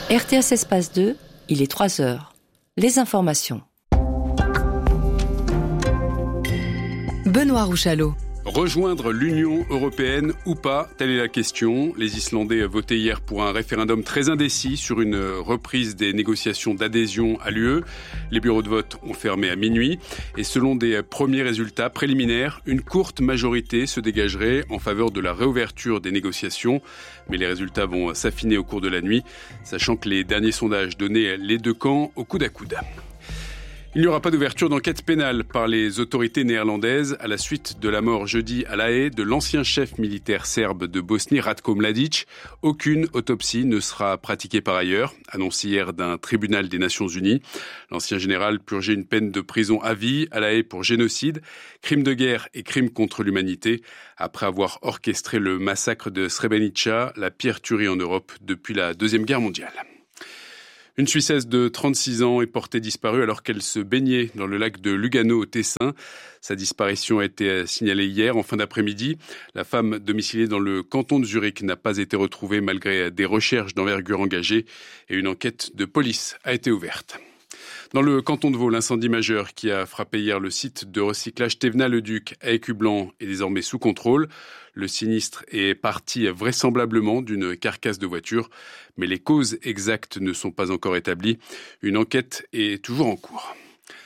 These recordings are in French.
RTS Espace 2, il est 3h. Les informations. Benoît Rouchalot. Rejoindre l'Union européenne ou pas, telle est la question. Les Islandais votaient hier pour un référendum très indécis sur une reprise des négociations d'adhésion à l'UE. Les bureaux de vote ont fermé à minuit et selon des premiers résultats préliminaires, une courte majorité se dégagerait en faveur de la réouverture des négociations. Mais les résultats vont s'affiner au cours de la nuit, sachant que les derniers sondages donnaient les deux camps au coude à coude. Il n'y aura pas d'ouverture d'enquête pénale par les autorités néerlandaises à la suite de la mort jeudi à La Haye de l'ancien chef militaire serbe de Bosnie, Ratko Mladic. Aucune autopsie ne sera pratiquée par ailleurs, annoncé hier d'un tribunal des Nations Unies. L'ancien général purgeait une peine de prison à vie à La Haye pour génocide, crime de guerre et crime contre l'humanité, après avoir orchestré le massacre de Srebrenica, la pire tuerie en Europe depuis la Deuxième Guerre mondiale. Une Suissesse de 36 ans est portée disparue alors qu'elle se baignait dans le lac de Lugano au Tessin. Sa disparition a été signalée hier en fin d'après-midi. La femme domiciliée dans le canton de Zurich n'a pas été retrouvée malgré des recherches d'envergure engagées et une enquête de police a été ouverte. Dans le canton de Vaud, l'incendie majeur qui a frappé hier le site de recyclage Thévenat-le-Duc à Écublanc est désormais sous contrôle. Le sinistre est parti vraisemblablement d'une carcasse de voiture, mais les causes exactes ne sont pas encore établies. Une enquête est toujours en cours.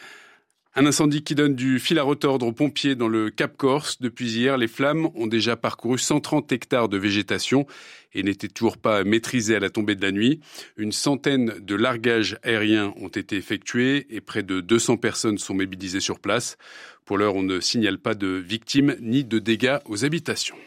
Un incendie qui donne du fil à retordre aux pompiers dans le Cap Corse. Depuis hier, les flammes ont déjà parcouru 130 hectares de végétation et n'étaient toujours pas maîtrisées à la tombée de la nuit. Une centaine de largages aériens ont été effectués et près de 200 personnes sont mobilisées sur place. Pour l'heure, on ne signale pas de victimes ni de dégâts aux habitations.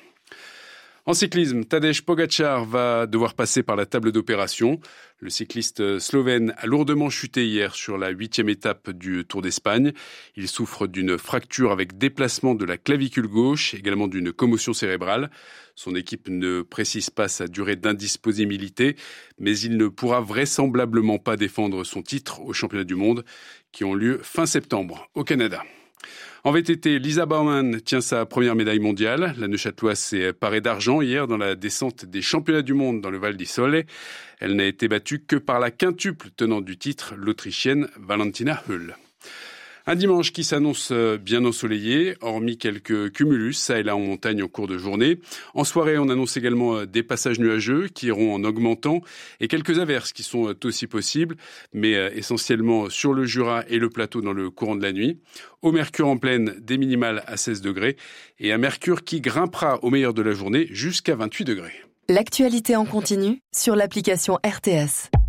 En cyclisme, Tadej Pogačar va devoir passer par la table d'opération. Le cycliste slovène a lourdement chuté hier sur la 8e étape du Tour d'Espagne. Il souffre d'une fracture avec déplacement de la clavicule gauche, également d'une commotion cérébrale. Son équipe ne précise pas sa durée d'indisponibilité, mais il ne pourra vraisemblablement pas défendre son titre aux championnats du monde qui ont lieu fin septembre au Canada. En VTT, Lisa Baumann tient sa première médaille mondiale. La Neuchâteloise s'est parée d'argent hier dans la descente des championnats du monde dans le Val di Sole. Elle n'a été battue que par la quintuple tenante du titre, l'Autrichienne Valentina Höll. Un dimanche qui s'annonce bien ensoleillé, hormis quelques cumulus, ça et là en montagne en cours de journée. En soirée, on annonce également des passages nuageux qui iront en augmentant et quelques averses qui sont aussi possibles, mais essentiellement sur le Jura et le plateau dans le courant de la nuit. Au mercure en pleine, des minimales à 16 degrés et un mercure qui grimpera au meilleur de la journée jusqu'à 28 degrés. L'actualité en continu sur l'application RTS.